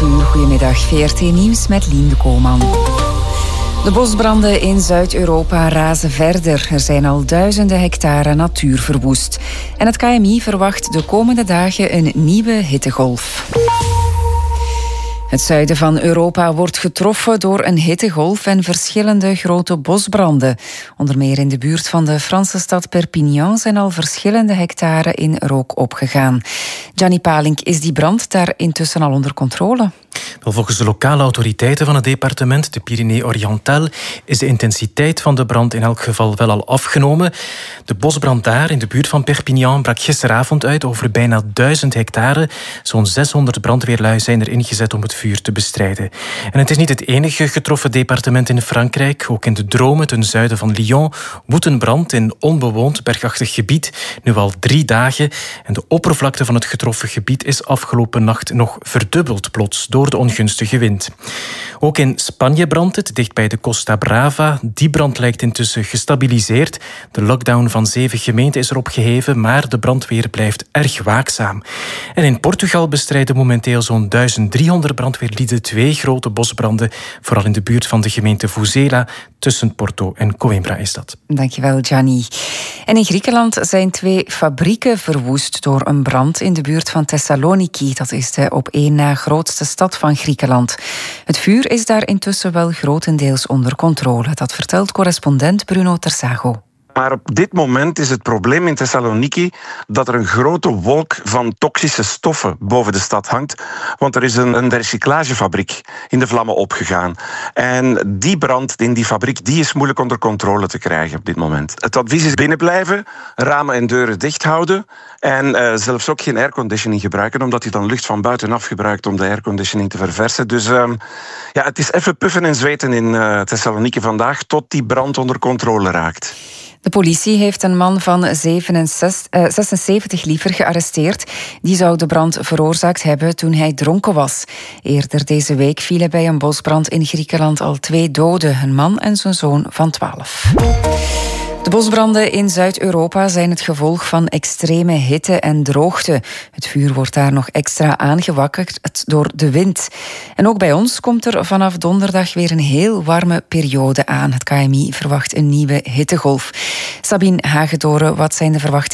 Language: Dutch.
11:00. Goedemiddag, VRT Nieuws met Lien de Koolman. De bosbranden in Zuid-Europa razen verder. Er zijn al duizenden hectare natuur verwoest. En het KMI verwacht de komende dagen een nieuwe hittegolf. Het zuiden van Europa wordt getroffen door een hittegolf en verschillende grote bosbranden. Onder meer in de buurt van de Franse stad Perpignan zijn al verschillende hectare in rook opgegaan. Gianni Palink, is die brand daar intussen al onder controle? Wel, volgens de lokale autoriteiten van het departement, de Pyrénées-Orientales, is de intensiteit van de brand in elk geval wel al afgenomen. De bosbrand daar in de buurt van Perpignan brak gisteravond uit over bijna 1000 hectare. Zo'n 600 brandweerlui zijn er ingezet om het vuur te bestrijden. En het is niet het enige getroffen departement in Frankrijk. Ook in de Drôme, ten zuiden van Lyon, woedt een brand in onbewoond bergachtig gebied. Nu al 3 dagen. En de oppervlakte van het getroffen gebied is afgelopen nacht nog verdubbeld plots door de ongunstige wind. Ook in Spanje brandt het, dicht bij de Costa Brava. Die brand lijkt intussen gestabiliseerd. De lockdown van 7 gemeenten is erop geheven, maar de brandweer blijft erg waakzaam. En in Portugal bestrijden momenteel zo'n 1300 brandweerlieden 2 grote bosbranden, vooral in de buurt van de gemeente Vuzela, tussen Porto en Coimbra is dat. Dankjewel, Gianni. En in Griekenland zijn 2 fabrieken verwoest door een brand in de buurt van Thessaloniki. Dat is de op 1 na grootste stad van Griekenland. Het vuur is daar intussen wel grotendeels onder controle. Dat vertelt correspondent Bruno Tersago. Maar op dit moment is het probleem in Thessaloniki dat er een grote wolk van toxische stoffen boven de stad hangt. Want er is een recyclagefabriek in de vlammen opgegaan. En die brand in die fabriek die is moeilijk onder controle te krijgen op dit moment. Het advies is binnenblijven, ramen en deuren dicht houden. En zelfs ook geen airconditioning gebruiken, omdat je dan lucht van buitenaf gebruikt om de airconditioning te verversen. Dus het is even puffen en zweten in Thessaloniki vandaag tot die brand onder controle raakt. De politie heeft een man van 76 liever gearresteerd. Die zou de brand veroorzaakt hebben toen hij dronken was. Eerder deze week vielen bij een bosbrand in Griekenland al 2 doden. Een man en zijn zoon van 12. De bosbranden in Zuid-Europa zijn het gevolg van extreme hitte en droogte. Het vuur wordt daar nog extra aangewakkerd door de wind. En ook bij ons komt er vanaf donderdag weer een heel warme periode aan. Het KMI verwacht een nieuwe hittegolf. Sabine Hagedoren, wat zijn de verwachtingen